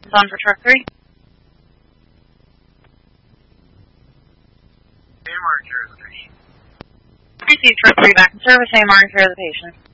It's on for truck 3. AMR care of the patient. Receive truck 3 back in service. AMR care of the patient.